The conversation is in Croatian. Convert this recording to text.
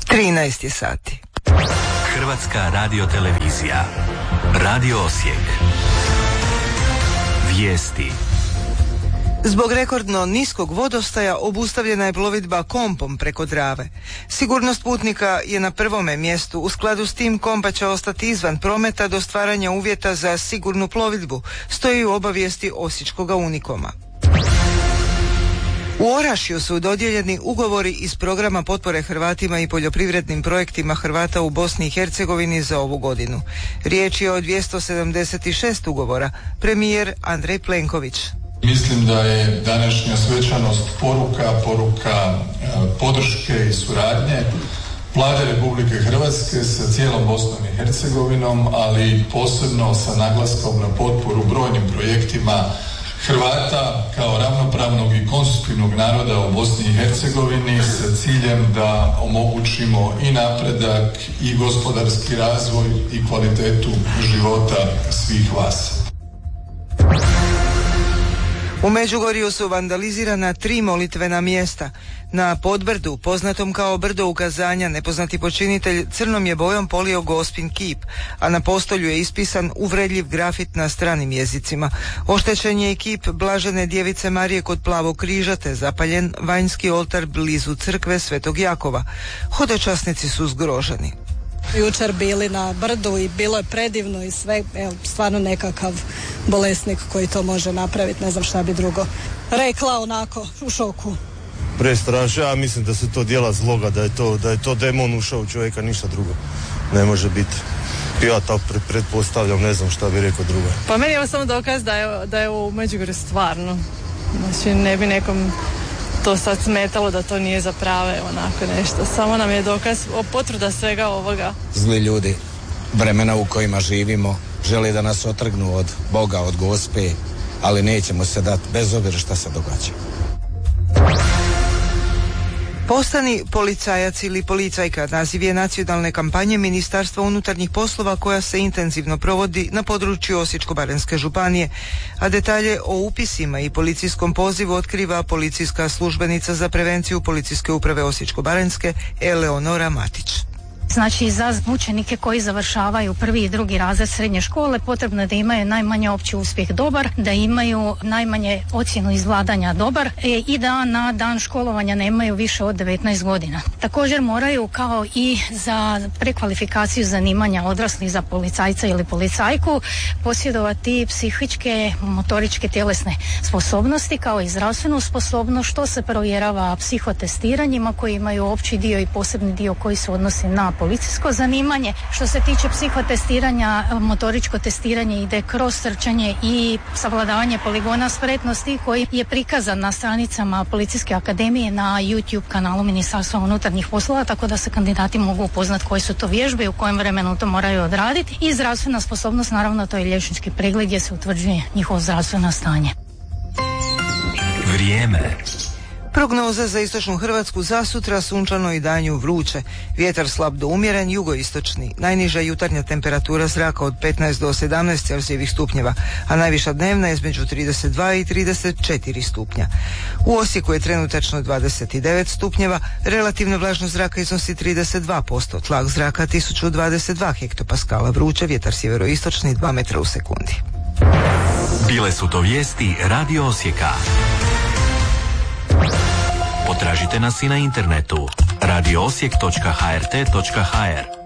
13 je sati. Hrvatska radiotelevizija. Radio Osijek. Vijesti. Zbog rekordno niskog vodostaja obustavljena je plovidba kompom preko Drave. Sigurnost putnika je na prvome mjestu. U skladu s tim kompa će ostati izvan prometa do stvaranja uvjeta za sigurnu plovidbu, stoji u obavijesti Osječkoga Unikoma. U Orašju su dodijeljeni ugovori iz programa potpore Hrvatima i poljoprivrednim projektima Hrvata u Bosni i Hercegovini za ovu godinu. Riječ je o 276 ugovora. Premijer Andrej Plenković. Mislim da je današnja svečanost poruka podrške i suradnje Vlade Republike Hrvatske sa cijelom Bosnom i Hercegovinom, ali posebno sa naglaskom na potporu brojnim projektima Hrvata kao ravnopravnog i konstitutivnog naroda u Bosni i Hercegovini sa ciljem da omogućimo i napredak i gospodarski razvoj i kvalitetu života svih vas. U Međugorju su vandalizirana 3 molitvena mjesta. Na Podbrdu, poznatom kao brdo ukazanja, nepoznati počinitelj crnom je bojom polio Gospin kip, a na postolju je ispisan uvredljiv grafit na stranim jezicima. Oštećen je i kip Blažene djevice Marije kod Plavog križa, te zapaljen vanjski oltar blizu crkve Svetog Jakova. Hodočasnici su zgroženi. Jučer bili na brdu i bilo je predivno i sve, stvarno nekakav bolesnik koji to može napraviti, ne znam šta bi drugo rekla, onako u šoku. Prestrašno, ja mislim da se to djela zloga, da je to demon ušao u čovjeka, ništa drugo ne može biti. Ja tako pretpostavljam, ne znam šta bi rekao drugo. Pa meni je ovo samo dokaz da je u Međugorju stvarno. Znači ne bi nekom to sad smetalo da to nije za prave onako nešto. Samo nam je dokaz, potvrda svega ovoga. Zli ljudi, vremena u kojima živimo, žele da nas otrgnu od Boga, od Gospe, ali nećemo se dati bez obzira šta se događa. Postani policajac ili policajka naziv je nacionalne kampanje Ministarstva unutarnjih poslova koja se intenzivno provodi na području Osječko-baranjske županije, a detalje o upisima i policijskom pozivu otkriva policijska službenica za prevenciju Policijske uprave Osječko-baranjske Eleonora Matić. Znači za učenike koji završavaju 1. i 2. razred srednje škole potrebno je da imaju najmanje opći uspjeh dobar, da imaju najmanje ocjenu izvladanja dobar i da na dan školovanja nemaju više od 19 godina. Također moraju kao i za prekvalifikaciju zanimanja odraslih za policajca ili policajku posjedovati psihičke, motoričke, tjelesne sposobnosti kao i zdravstvenu sposobnost što se provjerava psihotestiranjima koji imaju opći dio i posebni dio koji se odnosi na policijsko zanimanje. Što se tiče psihotestiranja, motoričko testiranje ide kroz trčanje i savladavanje poligona spretnosti koji je prikazan na stranicama Policijske akademije na YouTube kanalu Ministarstva unutarnjih poslova, tako da se kandidati mogu upoznati koje su to vježbe i u kojem vremenu to moraju odraditi. I zdravstvena sposobnost, naravno to je liječnički pregled gdje se utvrđuje njihovo zdravstveno stanje. Vrijeme. Prognoza za istočnu Hrvatsku za sutra: sunčano i danju vruće. Vjetar slab do umjeren, jugoistočni. Najniža jutarnja temperatura zraka od 15 do 17 Celzijevih stupnjeva, a najviša dnevna je između 32 i 34 stupnja. U Osijeku je trenutačno 29 stupnjeva, relativna vlažnost zraka iznosi 32%, tlak zraka 1022 hektopaskala, vruće, vjetar sjeveroistočni 2 metra u sekundi. Bile su to vijesti Radio Osijeka. Potražite nas i na internetu radioosijek.hrt.hr.